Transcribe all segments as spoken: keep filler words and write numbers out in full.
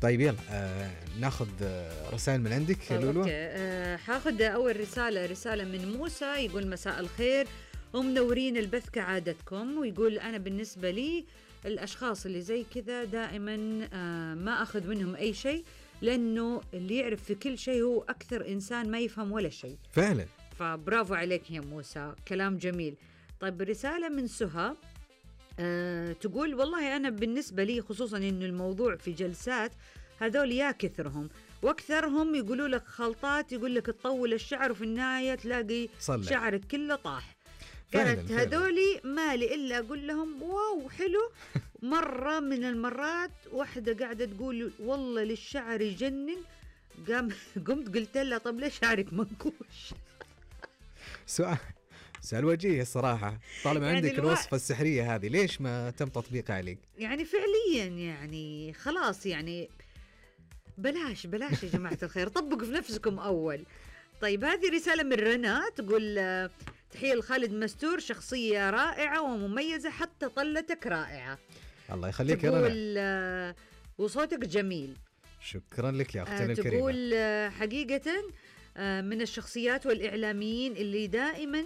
طيب يلا آه ناخذ آه رسائل من عندك يا لولو. اوكي آه حاخذ اول رساله رساله من موسى، يقول مساء الخير ومنورين البث كعادتكم، ويقول انا بالنسبه لي الاشخاص اللي زي كذا دائما آه ما اخذ منهم اي شيء، لانه اللي يعرف في كل شيء هو اكثر انسان ما يفهم ولا شيء فعلا. فبرافو عليك يا موسى، كلام جميل. طيب رساله من سهى أه تقول والله أنا بالنسبة لي خصوصا إنه الموضوع في جلسات هذول يا كثرهم، وأكثرهم يقولوا لك خلطات، يقول لك تطول الشعر وفي النهاية تلاقي صلح. شعرك كله طاح. فعلاً قالت فعلاً. هذولي مالي إلا أقول لهم واو حلو. مرة من المرات واحدة قاعدة تقول والله للشعر يجنن، قام قمت قلت لها طب ليش شعرك منكوش؟ سؤال سؤال وجيه الصراحة، طالما يعني عندك الوا... الوصفة السحرية هذه ليش ما تم تطبيقها عليك؟ يعني فعليا يعني خلاص يعني بلاش بلاش يا جماعة الخير، طبقوا في نفسكم أول. طيب هذه رسالة من رنا تقول تحية لخالد مستور، شخصية رائعة ومميزة حتى طلتك رائعة. الله يخليك يا رنا. تقول وصوتك جميل. شكرا لك يا أختنا الكريمة. تقول حقيقة من الشخصيات والإعلاميين اللي دائما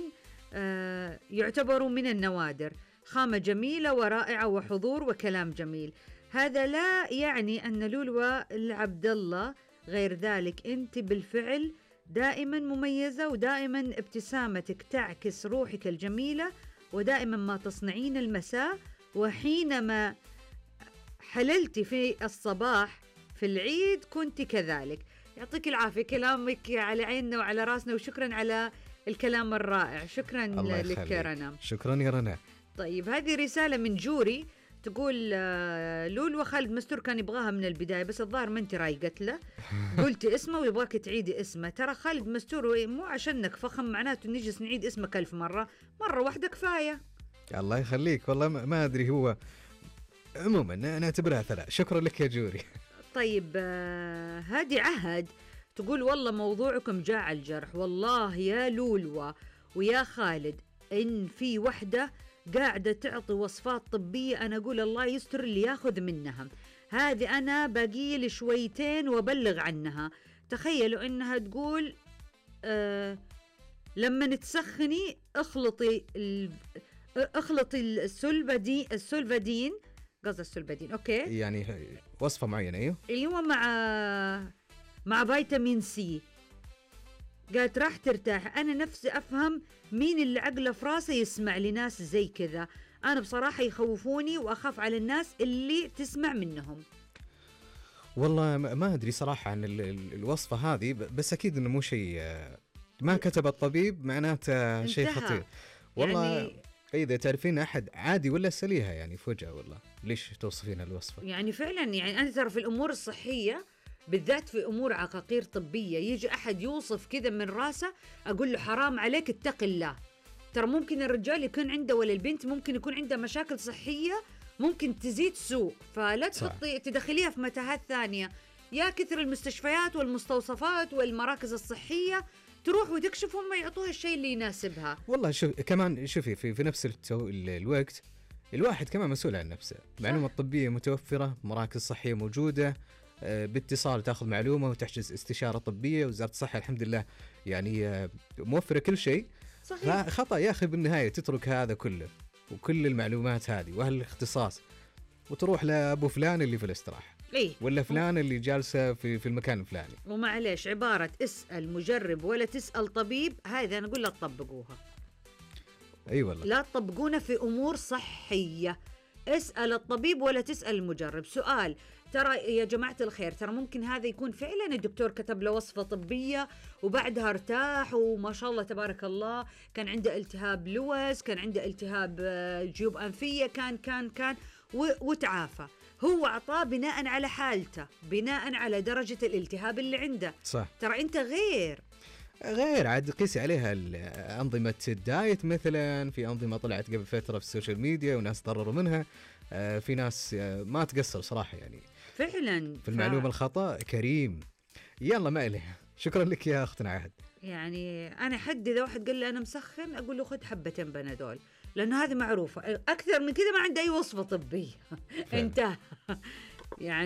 يعتبروا من النوادر، خامة جميلة ورائعة وحضور وكلام جميل. هذا لا يعني أن لولوى العبد الله غير ذلك، أنت بالفعل دائما مميزة، ودائما ابتسامتك تعكس روحك الجميلة، ودائما ما تصنعين المساء، وحينما حللتي في الصباح في العيد كنت كذلك. يعطيك العافية، كلامك على عيننا وعلى راسنا، وشكرا على الكلام الرائع. شكرا لك رنا. شكرا يا رنا. طيب هذه رسالة من جوري تقول لولو خالد مستور كان يبغاها من البداية بس الظاهر ما انت رايقت له، قلتي اسمه ويبغاك تعيدي اسمه. ترى خالد مستور مو عشانك فخم معناته نجلس نعيد اسمك ألف مرة، مرة واحدة كفاية. الله يخليك، والله ما أدري، هو عموما نعتبرها ثلاث. شكرا لك يا جوري. طيب هذه عهد تقول والله موضوعكم جاع الجرح، والله يا لولوى ويا خالد إن في وحدة قاعدة تعطي وصفات طبية أنا أقول الله يستر اللي ياخذ منها. هذه أنا باقي شويتين وبلغ عنها. تخيلوا إنها تقول آه لما نتسخني اخلطي ال... اخلطي السلفادين السلفادين قصد السلفادين أوكي يعني وصفة معينة. أيوه أيوة مع مع فيتامين سي. قالت راح ترتاح. أنا نفسي أفهم مين اللي عقله في راسه يسمع لناس زي كذا. أنا بصراحة يخوفوني وأخاف على الناس اللي تسمع منهم. والله ما أدري صراحة عن ال ال الوصفة هذه، بس أكيد إنه مو شيء ما كتب الطبيب معناته شيء خطير. والله يعني إذا تعرفين أحد عادي ولا سليها يعني فجأة، والله ليش توصفين الوصفة؟ يعني فعلا يعني أنا ترى في الأمور الصحية بالذات في أمور عقاقير طبية يجي أحد يوصف كذا من راسه أقول له حرام عليك اتق الله. ترى ممكن الرجال يكون عنده ولا البنت ممكن يكون عنده مشاكل صحية ممكن تزيد سوء، فلا تحطي تدخليها في متاهات ثانية. يا كثر المستشفيات والمستوصفات والمراكز الصحية تروح وتكشف هم يعطوها الشيء اللي يناسبها. والله شوف كمان شوفي في, في نفس التو... الوقت الواحد كمان مسؤول عن نفسه. معلومات طبية متوفرة، مراكز صحية موجودة، باتصال تاخذ معلومة وتحجز استشارة طبية. وزارة الصحة الحمد لله يعني موفرة كل شيء. صحيح. خطأ يا أخي بالنهاية تترك هذا كله وكل المعلومات هذه وهالاختصاص وتروح لأبو فلان اللي في الاستراحة إيه؟ ولا فلان اللي جالسة في في المكان الفلاني. ومعليش عبارة اسأل مجرب ولا تسأل طبيب، هذا أنا أقول لا تطبقوها. أي أيوة والله لا تطبقونا في أمور صحية. اسأل الطبيب ولا تسأل المجرب. سؤال ترى يا جماعة الخير، ترى ممكن هذا يكون فعلا الدكتور كتب له وصفة طبية وبعدها ارتاح وما شاء الله تبارك الله كان عنده التهاب لوز، كان عنده التهاب جيوب أنفية، كان كان كان وتعافى. هو عطاه بناء على حالته، بناء على درجة الالتهاب اللي عنده. صح. ترى أنت غير غير عاد قيسي عليها أنظمة الدايت مثلا. في أنظمة طلعت قبل فترة في السوشيال ميديا وناس ضرروا منها. في ناس ما تقصر صراحة يعني فعلا في المعلومة ف... الخطأ كريم. يلا ما إليه. شكرا لك يا أختنا عهد. يعني أنا حد إذا واحد قال لي أنا مسخن أقول له خد حبتين بنادول، لأنه هذه معروفة. أكثر من كذا ما عندي أي وصفة طبية. انتهى يعني.